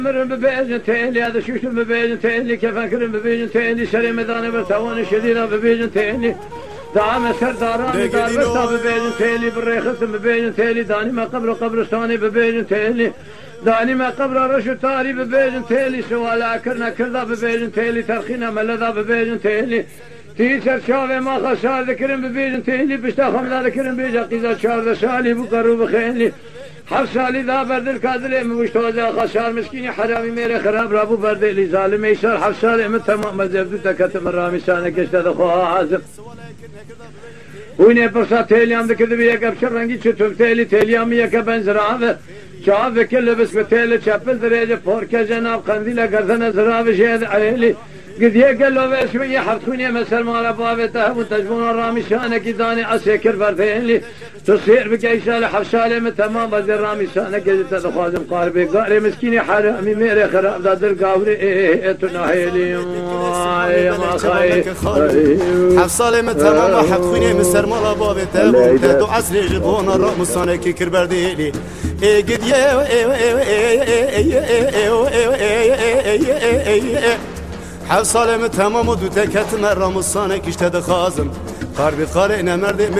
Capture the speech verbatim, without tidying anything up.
مرن ببيجن تيلي هذا شوشن ببيجن تيلي كيف أكرم ببيجن تيلي شري مداني برتوان شدينا ببيجن تيلي دعم سرداران دار برتا ببيجن تيلي بالريخت ببيجن تيلي داني ما قبر قبرستاني ببيجن تيلي داني ما قبر رشو تاري ببيجن تيلي سوالا كرنا كردا ببيجن تيلي ترخينا ملذا ببيجن تيلي تيسر شافي ما خسار ذكرن ببيجن تيلي بشتا خمدا ذكرن بيجا قيزا شار شالي بقرو بخيلي حفصالي ذا برد الكادلي مشتوزا خسار مسكيني حرامي ميري خراب رابو برد لي ظالم يسار حفصالي من تمام مزبدو تكتم الرامي سانك اشتد خوها عازم ويني برصا تيليام ذكر بيك ابشر رنگي چطور تيلي تيليام يكا بنزرعه شاف كل بس بتيلي چپل دريجه فوركه جناب قنديله گردن زراب شهد عليلي قد يقل له بس شويه حرخوني مسر مال بابته وتجبون الرامي شانك داني اسكر بردين تصير بكيسال حفصالي من تمام بدر رامي شانك تدخازم قاربي قاري مسكيني حرامي ميري خراب دادر قاوري ايه تناهيلي يا ما خاي حفصالي من تمام حرخوني مسر مال بابته وتدو عسري جبون الرامي شانك كربرديلي ايه قد يا حفصالي من تمام ودو تكت مرام الصانك اشتد خازم قاربي قارئنا مردي